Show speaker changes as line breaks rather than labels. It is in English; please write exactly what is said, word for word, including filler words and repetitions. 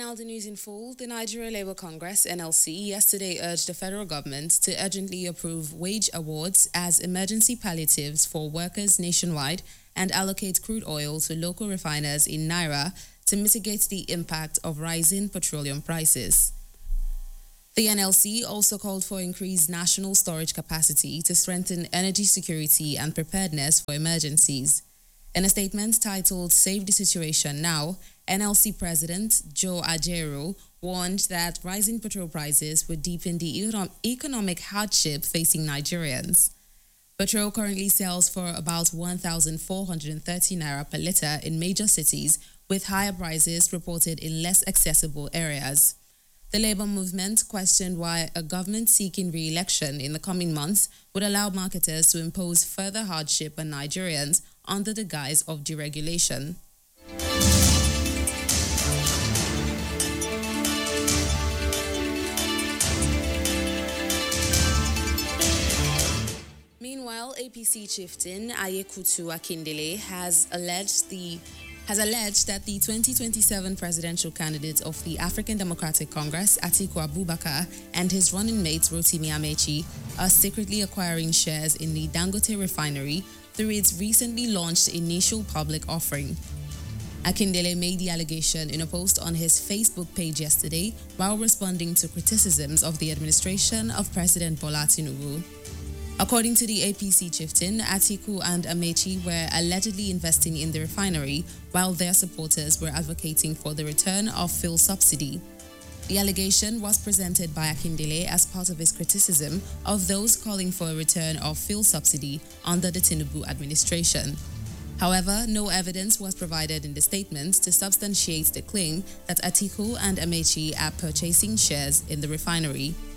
now the news in full. The Nigeria Labour Congress, N L C, yesterday urged the federal government to urgently approve wage awards as emergency palliatives for workers nationwide and allocate crude oil to local refiners in Naira to mitigate the impact of rising petroleum prices. The N L C also called for increased national storage capacity to strengthen energy security and preparedness for emergencies. In a statement titled Save the Situation Now, N L C President Joe Ajaero warned that rising petrol prices would deepen the econo- economic hardship facing Nigerians. Petrol currently sells for about one thousand four hundred thirty naira per litre in major cities, with higher prices reported in less accessible areas. The Labour movement questioned why a government seeking re-election in the coming months would allow marketers to impose further hardship on Nigerians under the guise of deregulation. Meanwhile, A P C chieftain Ayekutu Akindele has alleged the has alleged that the twenty twenty-seven presidential candidate of the African Democratic Congress, Atiku Abubakar, and his running mate, Rotimi Amechi, are secretly acquiring shares in the Dangote refinery through its recently launched initial public offering. Akindele made the allegation in a post on his Facebook page yesterday while responding to criticisms of the administration of President Bola Tinubu. According to the A P C chieftain, Atiku and Amechi were allegedly investing in the refinery while their supporters were advocating for the return of fuel subsidy. The allegation was presented by Akindele as part of his criticism of those calling for a return of fuel subsidy under the Tinubu administration. However, no evidence was provided in the statement to substantiate the claim that Atiku and Amechi are purchasing shares in the refinery.